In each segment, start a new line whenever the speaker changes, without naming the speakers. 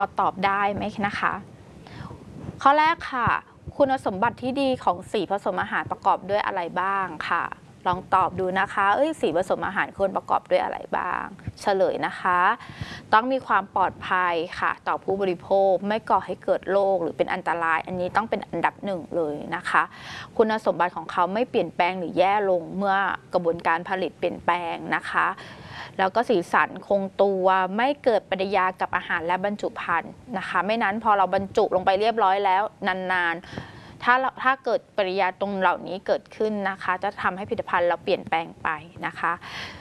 ตอบได้ไหมนะคะข้อแรกค่ะคุณสมบัติที่ดีของสีผสมอาหารประกอบด้วยอะไรบ้างค่ะลองตอบดูนะคะสีผสมอาหารควรประกอบด้วยอะไรบ้างเฉลยนะคะต้องมีความปลอดภัยค่ะต่อผู้บริโภคไม่ก่อให้เกิดโรคหรือเป็นอันตรายอันนี้ต้องเป็นอันดับหนึ่งเลยนะคะคุณสมบัติของเขาไม่เปลี่ยนแปลงหรือแย่ลงเมื่อกระบวนการผลิตเปลี่ยนแปลงนะคะแล้วก็สีสันคงตัวไม่เกิดปฏิกิริยากับอาหารและบรรจุภัณฑ์นะคะไม่นั้นพอเราบรรจุลงไปเรียบร้อยแล้วนานๆถ้าเกิดปฏิกิริยาตรงเหล่านี้เกิดขึ้นนะคะจะทำให้ผลิตภัณฑ์เราเปลี่ยนแปลงไปนะคะ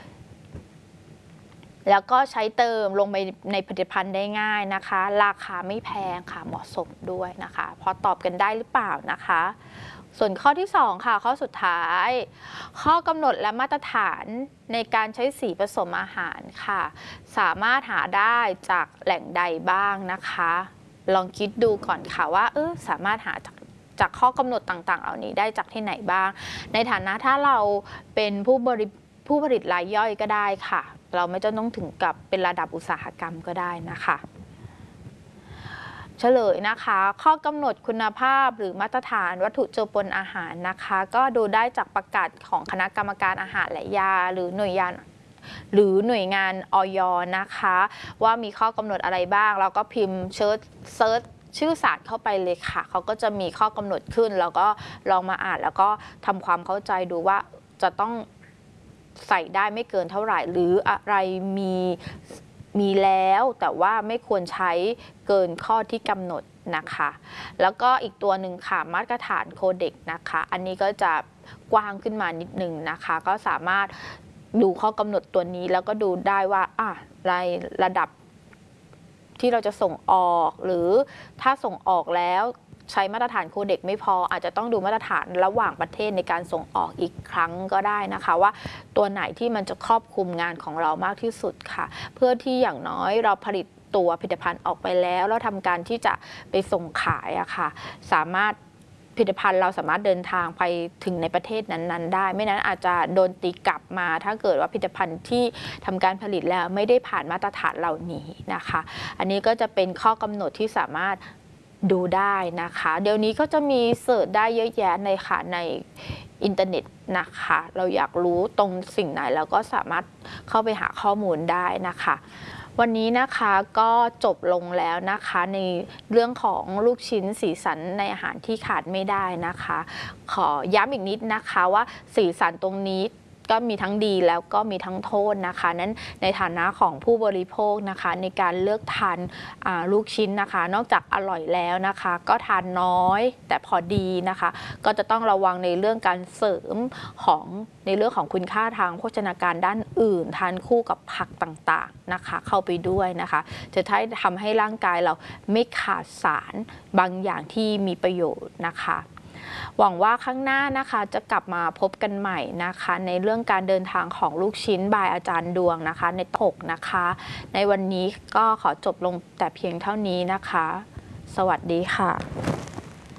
แล้วก็ใช้เติมลงไปในผลิตภัณฑ์ได้ง่ายนะคะราคาไม่แพงค่ะเหมาะสมด้วยนะคะพอตอบกันได้หรือเปล่านะคะส่วนข้อที่2ค่ะข้อสุดท้ายข้อกำหนดและมาตรฐานในการใช้สีผสมอาหารค่ะสามารถหาได้จากแหล่งใดบ้างนะคะลองคิดดูก่อนค่ะว่าสามารถหาจากข้อกำหนดต่างๆเหล่านี้ได้จากที่ไหนบ้างในฐานะถ้าเราเป็นผู้ผลิตรายย่อยก็ได้ค่ะเราไม่จำต้องถึงกับเป็นระดับอุตสาหกรรมก็ได้นะคะเฉลยนะคะข้อกำหนดคุณภาพหรือมาตรฐานวัตถุเจือปนอาหารนะคะก็ดูได้จากประกาศของคณะกรรมการอาหารและยาหรือหน่วยงานอย.นะคะว่ามีข้อกำหนดอะไรบ้างเราก็พิมพ์เซิร์ชชื่อศาสตร์เข้าไปเลยค่ะเขาก็จะมีข้อกำหนดขึ้นแล้วก็ลองมาอ่านแล้วก็ทำความเข้าใจดูว่าจะต้องใส่ได้ไม่เกินเท่าไหร่หรืออะไรมีแล้วแต่ว่าไม่ควรใช้เกินข้อที่กำหนดนะคะแล้วก็อีกตัวหนึ่งค่ะมาตรฐานโคเด็กนะคะอันนี้ก็จะกว้างขึ้นมานิดนึงนะคะก็สามารถดูข้อกำหนดตัวนี้แล้วก็ดูได้ว่าระดับที่เราจะส่งออกหรือถ้าส่งออกแล้วใช้มาตรฐานโคเด็กไม่พออาจจะต้องดูมาตรฐานระหว่างประเทศในการส่งออกอีกครั้งก็ได้นะคะว่าตัวไหนที่มันจะครอบคลุมงานของเรามากที่สุดค่ะเพื่อที่อย่างน้อยเราผลิตตัวผลิตภัณฑ์ออกไปแล้วแล้วทำการที่จะไปส่งขายอะค่ะสามารถผลิตภัณฑ์เราสามารถเดินทางไปถึงในประเทศนั้นๆได้ไม่นั้นอาจจะโดนตีกลับมาถ้าเกิดว่าผลิตภัณฑ์ที่ทำการผลิตแล้วไม่ได้ผ่านมาตรฐานเหล่านี้นะคะอันนี้ก็จะเป็นข้อกำหนดที่สามารถดูได้นะคะเดี๋ยวนี้ก็จะมีเสิร์ชได้เยอะแยะในอินเทอร์เน็ตนะคะเราอยากรู้ตรงสิ่งไหนเราก็สามารถเข้าไปหาข้อมูลได้นะคะวันนี้นะคะก็จบลงแล้วนะคะในเรื่องของลูกชิ้นสีสันในอาหารที่ขาดไม่ได้นะคะขอย้ำอีกนิดนะคะว่าสีสันตรงนี้ก็มีทั้งดีแล้วก็มีทั้งโทษนะคะนั้นในฐานะของผู้บริโภคนะคะในการเลือกทานลูกชิ้นนะคะนอกจากอร่อยแล้วนะคะก็ทานน้อยแต่พอดีนะคะก็จะต้องระวังในเรื่องการเสริมในเรื่องของคุณค่าทางโภชนาการด้านอื่นทานคู่กับผักต่างๆนะคะเข้าไปด้วยนะคะจะทำให้ร่างกายเราไม่ขาดสารบางอย่างที่มีประโยชน์นะคะหวังว่าข้างหน้านะคะจะกลับมาพบกันใหม่นะคะในเรื่องการเดินทางของลูกชิ้นบายอาจารย์ดวงนะคะใน6นะคะในวันนี้ก็ขอจบลงแต่เพียงเท่านี้นะคะสวัสดีค่ะ